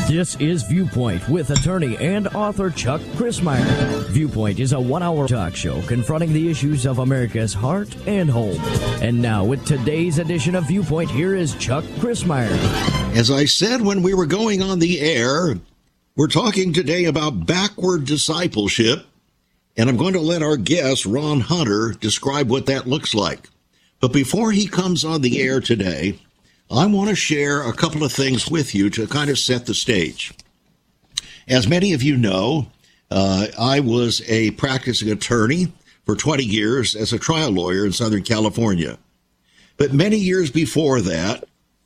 This is Viewpoint with attorney and author Chuck Crismier. Viewpoint is a 1-hour talk show confronting the issues of America's heart and home. And now with today's edition of Viewpoint, here is Chuck Crismier. As I said when we were going on the air, we're talking today about backward discipleship, and I'm going to let our guest, Ron Hunter, describe what that looks like. But before he comes on the air today, I want to share a couple of things with you to kind of set the stage. As many of you know, I was a practicing attorney for 20 years as a trial lawyer in Southern California. But many years before that,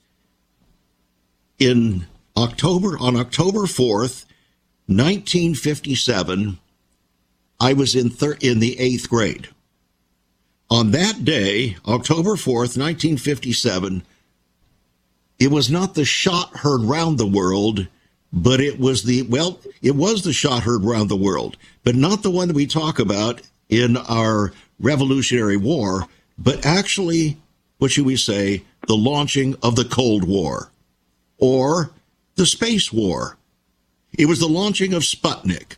on October 4th, 1957, I was in the 8th grade. On that day, October 4th, 1957, it was not the shot heard round the world, but it was the shot heard round the world, but not the one that we talk about in our Revolutionary War, but actually, what should we say, the launching of the Cold War, or the Space War. It was the launching of Sputnik.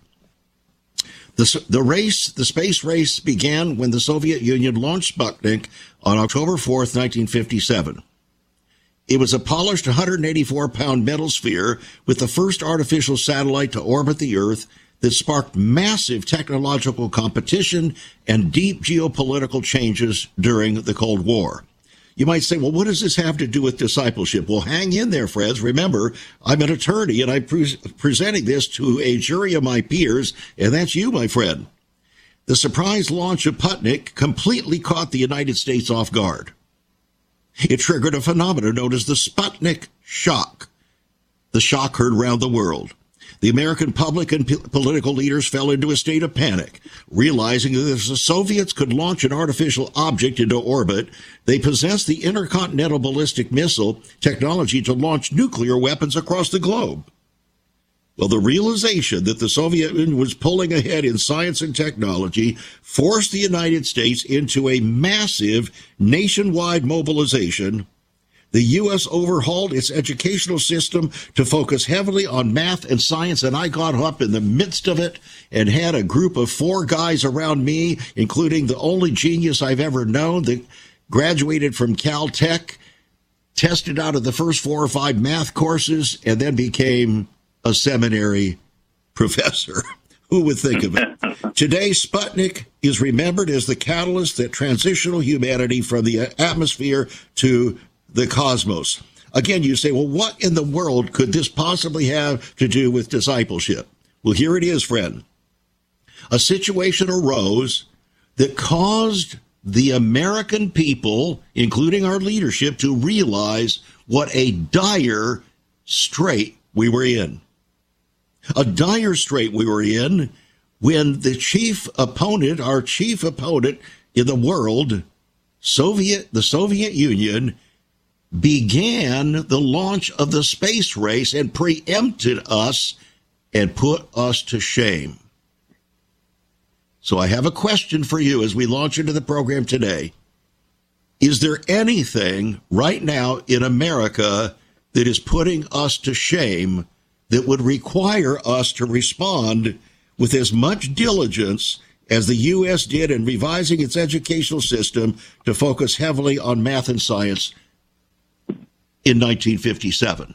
The space race began when the Soviet Union launched Sputnik on October 4th, 1957. It was a polished 184-pound metal sphere with the first artificial satellite to orbit the Earth that sparked massive technological competition and deep geopolitical changes during the Cold War. You might say, well, what does this have to do with discipleship? Well, hang in there, friends. Remember, I'm an attorney, and I'm presenting this to a jury of my peers, and that's you, my friend. The surprise launch of Sputnik completely caught the United States off guard. It triggered a phenomenon known as the Sputnik shock. The shock heard round the world. The American public and political leaders fell into a state of panic, realizing that if the Soviets could launch an artificial object into orbit, they possessed the intercontinental ballistic missile technology to launch nuclear weapons across the globe. Well, the realization that the Soviet Union was pulling ahead in science and technology forced the United States into a massive nationwide mobilization. The U.S. overhauled its educational system to focus heavily on math and science, and I got up in the midst of it and had a group of 4 guys around me, including the only genius I've ever known that graduated from Caltech, tested out of the first 4 or 5 math courses, and then became a seminary professor. Who would think of it? Today, Sputnik is remembered as the catalyst that transitioned humanity from the atmosphere to the cosmos. Again, you say, well, what in the world could this possibly have to do with discipleship? Well, here it is, friend. A situation arose that caused the American people, including our leadership, to realize what a dire strait we were in. A dire strait we were in when the chief opponent in the world, the Soviet Union, began the launch of the space race and preempted us and put us to shame. So I have a question for you as we launch into the program today. Is there anything right now in America that is putting us to shame that would require us to respond with as much diligence as the U.S. did in revising its educational system to focus heavily on math and science in 1957?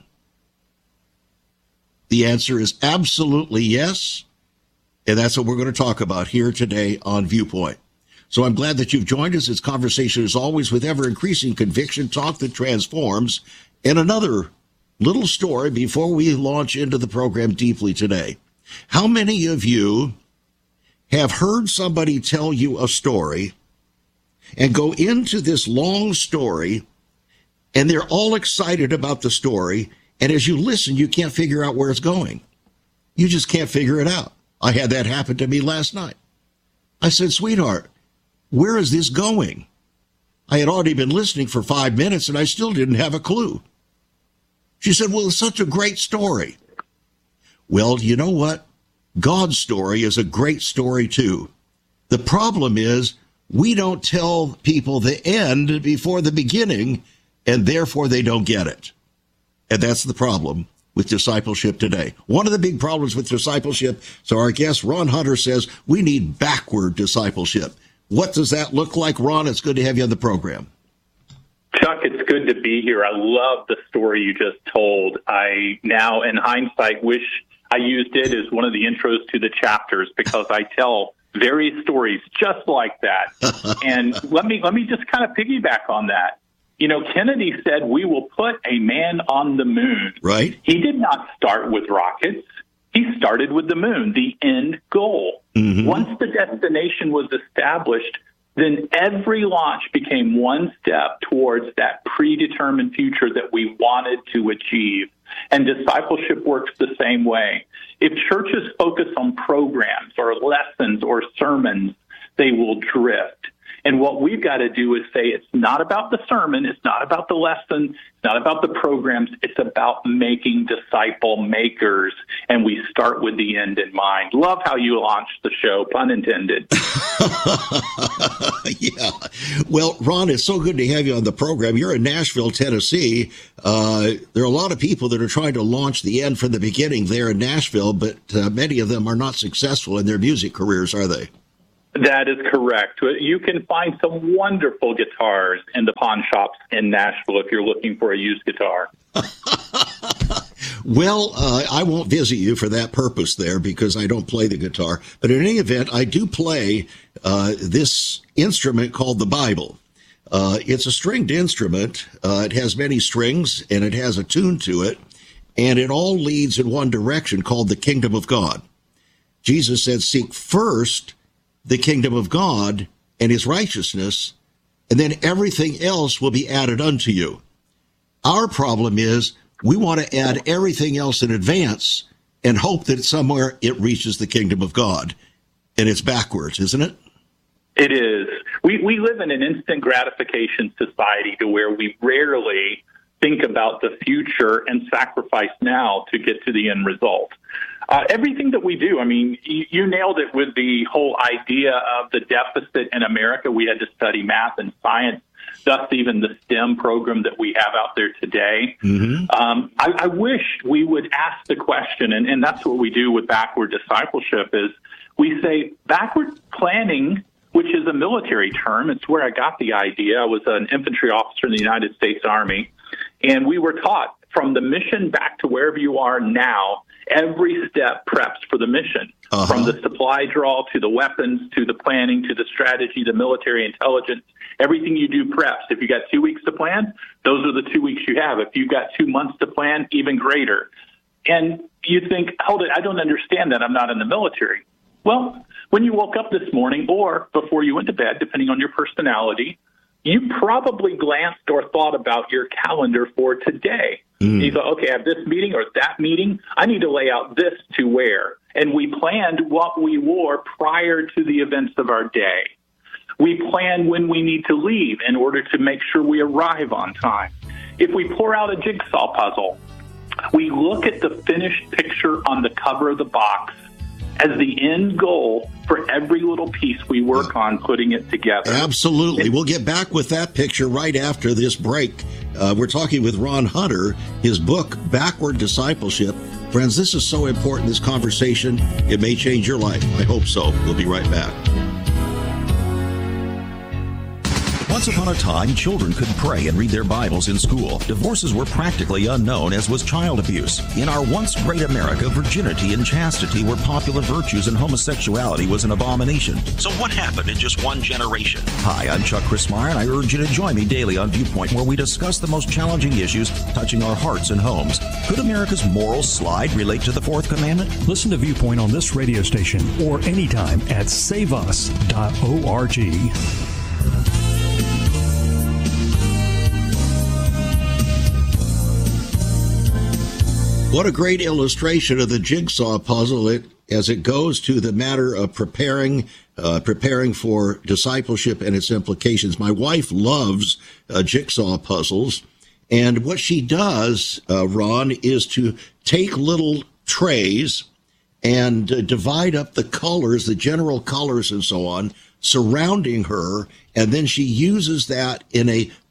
The answer is absolutely yes, and that's what we're going to talk about here today on Viewpoint. So I'm glad that you've joined us. It's conversation, as always, with ever-increasing conviction, talk that transforms, and another little story before we launch into the program deeply today. How many of you have heard somebody tell you a story and go into this long story, and they're all excited about the story, and as you listen, you can't figure out where it's going? You just can't figure it out. I had that happen to me last night. I said, sweetheart, where is this going? I had already been listening for 5 minutes, and I still didn't have a clue. She said, well, it's such a great story. Well, you know what? God's story is a great story, too. The problem is we don't tell people the end before the beginning, and therefore they don't get it. And that's the problem with discipleship today? One of the big problems with discipleship, so our guest Ron Hunter says we need backward discipleship. What does that look like, Ron? It's good to have you on the program. Chuck, it's good to be here. I love the story you just told. I now, in hindsight, wish I used it as one of the intros to the chapters, because I tell various stories just like that. And let me just kind of piggyback on that. You know, Kennedy said, we will put a man on the moon. Right. He did not start with rockets. He started with the moon, the end goal. Mm-hmm. Once the destination was established, then every launch became one step towards that predetermined future that we wanted to achieve. And discipleship works the same way. If churches focus on programs or lessons or sermons, they will drift. And what we've got to do is say it's not about the sermon, it's not about the lesson, it's not about the programs, it's about making disciple makers. And we start with the end in mind. Love how you launched the show, pun intended. Yeah. Well, Ron, it's so good to have you on the program. You're in Nashville, Tennessee. There are a lot of people that are trying to launch the end from the beginning there in Nashville, but many of them are not successful in their music careers, are they? That is correct. You can find some wonderful guitars in the pawn shops in Nashville if you're looking for a used guitar. Well, I won't visit you for that purpose there because I don't play the guitar. But in any event, I do play this instrument called the Bible. It's a stringed instrument. It has many strings, and it has a tune to it. And it all leads in one direction called the kingdom of God. Jesus said, seek first the kingdom of God and his righteousness, and then everything else will be added unto you. Our problem is we want to add everything else in advance and hope that somewhere it reaches the kingdom of God. And it's backwards, isn't it? It is. We live in an instant gratification society to where we rarely think about the future and sacrifice now to get to the end result. Everything that we do, I mean, you nailed it with the whole idea of the deficit in America. We had to study math and science, thus even the STEM program that we have out there today. Mm-hmm. I wish we would ask the question, and that's what we do with backward discipleship, is we say backward planning, which is a military term. It's where I got the idea. I was an infantry officer in the United States Army, and we were taught from the mission back to wherever you are now, every step preps for the mission, from the supply draw to the weapons, to the planning, to the strategy, the military intelligence. Everything you do preps. If you got 2 weeks to plan, those are the 2 weeks you have. If you've got 2 months to plan, even greater. And you think, hold it, I don't understand that. I'm not in the military. Well, when you woke up this morning or before you went to bed, depending on your personality, you probably glanced or thought about your calendar for today. You thought, okay, I have this meeting or that meeting. I need to lay out this to wear. And we planned what we wore prior to the events of our day. We plan when we need to leave in order to make sure we arrive on time. If we pour out a jigsaw puzzle, we look at the finished picture on the cover of the box as the end goal for every little piece we work on putting it together. Absolutely. We'll get back with that picture right after this break. We're talking with Ron Hunter, his book, Backward Discipleship. Friends, this is so important, this conversation. It may change your life. I hope so. We'll be right back. Once upon a time, children could pray and read their Bibles in school. Divorces were practically unknown, as was child abuse. In our once great America, virginity and chastity were popular virtues and homosexuality was an abomination. So what happened in just one generation? Hi, I'm Chuck Christmeyer, and I urge you to join me daily on Viewpoint, where we discuss the most challenging issues touching our hearts and homes. Could America's moral slide relate to the Fourth Commandment? Listen to Viewpoint on this radio station or anytime at saveus.org. What a great illustration of the jigsaw puzzle as it goes to the matter of preparing for discipleship and its implications. My wife loves jigsaw puzzles, and what she does, Ron, is to take little trays and divide up the colors, the general colors and so on, surrounding her, and then she uses that in a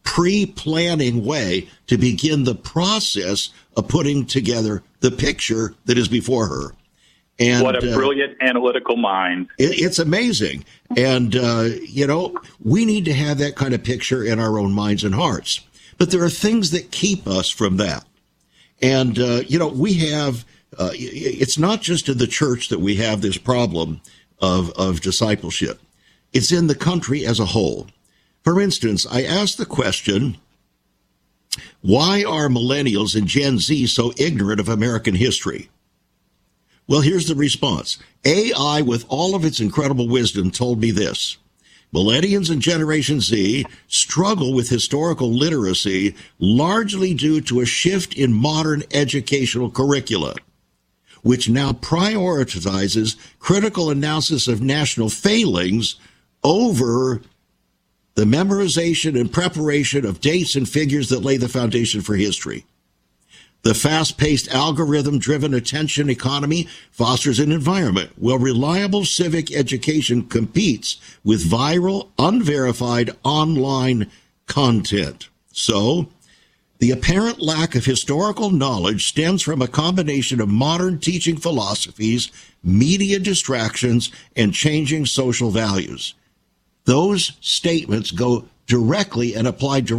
pre-planning way to begin the process of putting together the picture that is before her. And what a brilliant analytical mind. It's amazing. And, we need to have that kind of picture in our own minds and hearts. But there are things that keep us from that. And, we have, it's not just in the church that we have this problem of discipleship. It's in the country as a whole. For instance, I asked the question, why are millennials and Gen Z so ignorant of American history? Well, here's the response. AI, with all of its incredible wisdom, told me this. Millennials and Generation Z struggle with historical literacy largely due to a shift in modern educational curricula, which now prioritizes critical analysis of national failings over the memorization and preparation of dates and figures that lay the foundation for history. The fast-paced, algorithm-driven attention economy fosters an environment where reliable civic education competes with viral, unverified online content. So, the apparent lack of historical knowledge stems from a combination of modern teaching philosophies, media distractions, and changing social values. Those statements go directly and apply directly